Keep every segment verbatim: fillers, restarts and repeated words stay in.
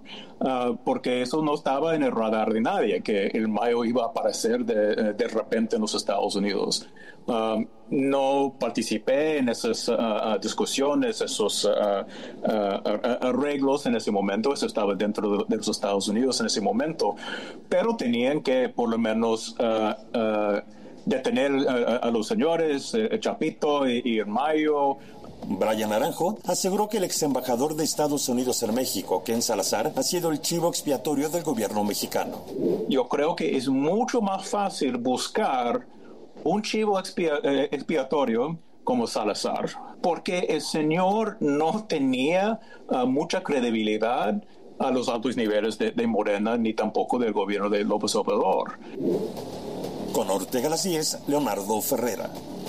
uh, porque eso no estaba en el radar de nadie, que el Mayo iba a aparecer de, de repente en los Estados Unidos. Uh, no participé en esas uh, discusiones, esos uh, uh, arreglos en ese momento. Eso estaba dentro de, de los Estados Unidos en ese momento, pero tenían que por lo menos uh, uh, detener a, a los señores eh, Chapito y, y el Mayo. Brian Naranjo aseguró que el ex embajador de Estados Unidos en México, Ken Salazar, ha sido el chivo expiatorio del gobierno mexicano. Yo creo que es mucho más fácil buscar un chivo expia, eh, expiatorio como Salazar, porque el señor no tenía uh, mucha credibilidad a los altos niveles de, de Morena, ni tampoco del gobierno de López Obrador. Con Ortega Las diez, Leonardo Ferrera.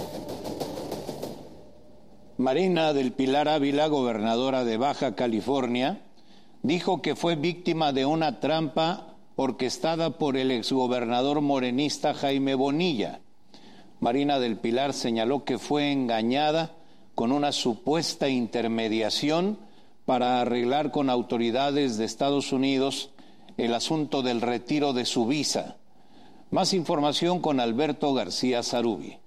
Marina del Pilar Ávila, gobernadora de Baja California, dijo que fue víctima de una trampa orquestada por el exgobernador morenista Jaime Bonilla. Marina del Pilar señaló que fue engañada con una supuesta intermediación para arreglar con autoridades de Estados Unidos el asunto del retiro de su visa. Más información con Alberto García Zarubi.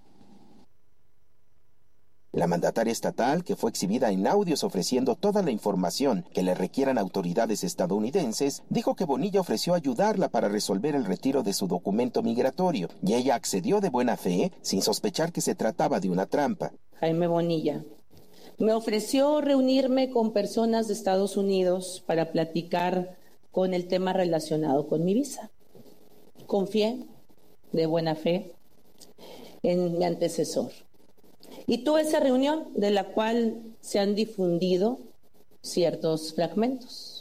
La mandataria estatal, que fue exhibida en audios ofreciendo toda la información que le requieran autoridades estadounidenses, dijo que Bonilla ofreció ayudarla para resolver el retiro de su documento migratorio, y ella accedió de buena fe, sin sospechar que se trataba de una trampa. Jaime Bonilla me ofreció reunirme con personas de Estados Unidos para platicar con el tema relacionado con mi visa. Confié de buena fe en mi antecesor. Y tuve esa reunión de la cual se han difundido ciertos fragmentos.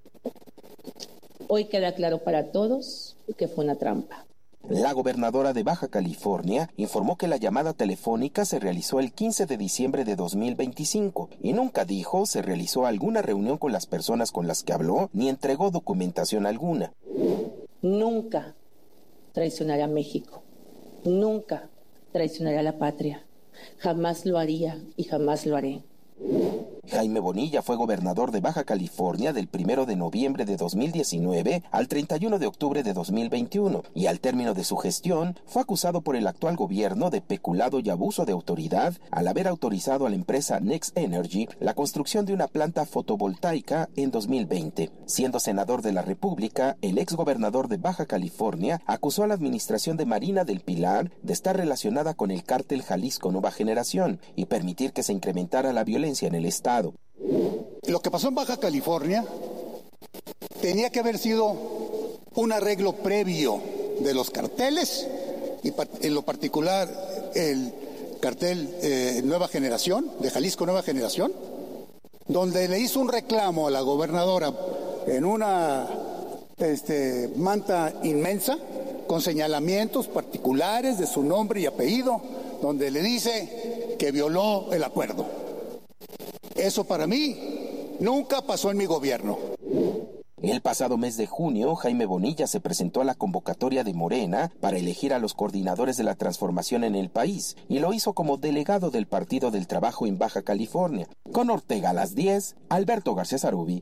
Hoy queda claro para todos que fue una trampa. La gobernadora de Baja California informó que la llamada telefónica se realizó el quince de diciembre de dos mil veinticinco y nunca dijo se realizó alguna reunión con las personas con las que habló ni entregó documentación alguna. Nunca traicionaré a México. Nunca traicionaré a la patria. Jamás lo haría y jamás lo haré. Jaime Bonilla fue gobernador de Baja California del primero de noviembre de dos mil diecinueve al treinta y uno de octubre de dos mil veintiuno y al término de su gestión fue acusado por el actual gobierno de peculado y abuso de autoridad al haber autorizado a la empresa Next Energy la construcción de una planta fotovoltaica en dos mil veinte. Siendo senador de la República, el ex gobernador de Baja California acusó a la administración de Marina del Pilar de estar relacionada con el cártel Jalisco Nueva Generación y permitir que se incrementara la violencia en el estado. Lo que pasó en Baja California tenía que haber sido un arreglo previo de los carteles y en lo particular el cartel eh, Nueva Generación, de Jalisco Nueva Generación, donde le hizo un reclamo a la gobernadora en una este, manta inmensa con señalamientos particulares de su nombre y apellido, donde le dice que violó el acuerdo. Eso para mí nunca pasó en mi gobierno. El pasado mes de junio, Jaime Bonilla se presentó a la convocatoria de Morena para elegir a los coordinadores de la transformación en el país y lo hizo como delegado del Partido del Trabajo en Baja California. Con Ortega a las diez, Alberto García Zarubi.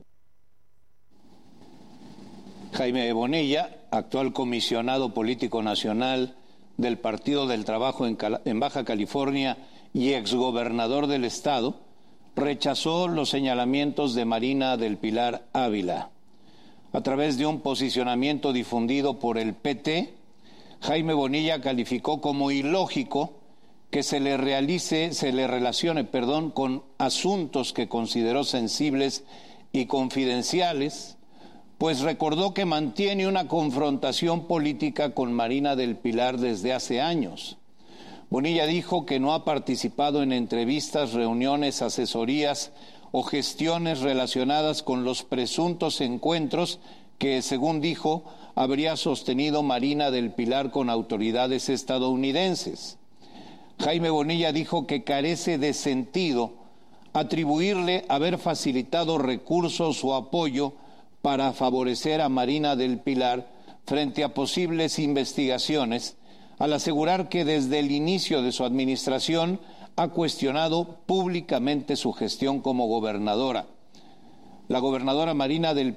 Jaime Bonilla, actual comisionado político nacional del Partido del Trabajo en, Cal- en Baja California y exgobernador del estado, rechazó los señalamientos de Marina del Pilar Ávila. A través de un posicionamiento difundido por el P T, Jaime Bonilla calificó como ilógico que se le realice, se le relacione, perdón, con asuntos que consideró sensibles y confidenciales, pues recordó que mantiene una confrontación política con Marina del Pilar desde hace años. Bonilla dijo que no ha participado en entrevistas, reuniones, asesorías o gestiones relacionadas con los presuntos encuentros que, según dijo, habría sostenido Marina del Pilar con autoridades estadounidenses. Jaime Bonilla dijo que carece de sentido atribuirle haber facilitado recursos o apoyo para favorecer a Marina del Pilar frente a posibles investigaciones, al asegurar que desde el inicio de su administración ha cuestionado públicamente su gestión como gobernadora. La gobernadora Marina del